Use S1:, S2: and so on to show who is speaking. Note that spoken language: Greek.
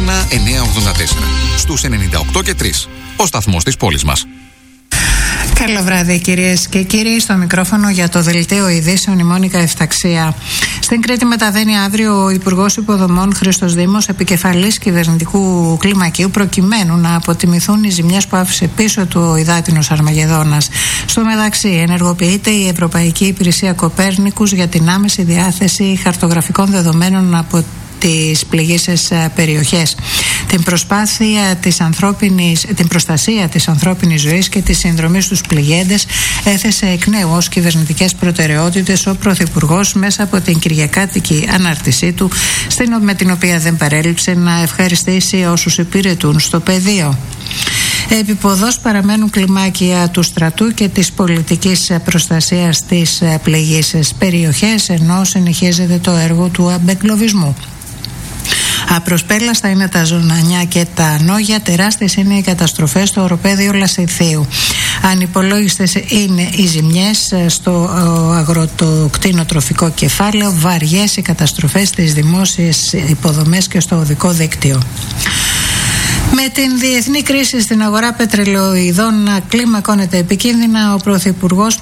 S1: Αθήνα 984. Στους 98 και 3. Ο σταθμός της πόλης μας.
S2: Καλό βράδυ, κυρίες και κύριοι. Στο μικρόφωνο για το δελτίο ειδήσεων η Μόνικα Εφταξία. Στην Κρήτη μεταβαίνει αύριο ο Υπουργός Υποδομών Χρήστος Δήμος, επικεφαλής κυβερνητικού κλιμακίου, προκειμένου να αποτιμηθούν οι ζημιές που άφησε πίσω του ο υδάτινος Αρμαγεδόνας. Στο μεταξύ, ενεργοποιείται η Ευρωπαϊκή Υπηρεσία Κοπέρνικους για την άμεση διάθεση χαρτογραφικών δεδομένων από τις πληγήσεις περιοχές. Την προστασία της ανθρώπινης ζωής και της συνδρομής στους πληγέντες έθεσε εκ νέου ως κυβερνητικές προτεραιότητες ο Πρωθυπουργός μέσα από την κυριακάτικη ανάρτησή του, με την οποία δεν παρέλειψε να ευχαριστήσει όσους υπηρετούν στο πεδίο. Επιποδός παραμένουν κλιμάκια του στρατού και της πολιτικής προστασίας στις πληγήσεις περιοχές, ενώ συνεχίζεται το έργο του αμπεγκλωβισμού. Απροσπέλαστα είναι τα Ζωνανιά και τα Νόγια, τεράστιες είναι οι καταστροφές στο οροπέδιο Λασιθίου. Ανυπολόγιστες είναι οι ζημιές στο αγροτοκτηνοτροφικό κεφάλαιο, βαριές οι καταστροφές στις δημόσιες υποδομές και στο οδικό δίκτυο. Με την διεθνή κρίση στην αγορά πετρελαιοειδών να κλιμακώνεται επικίνδυνα, ο Πρωθυπουργός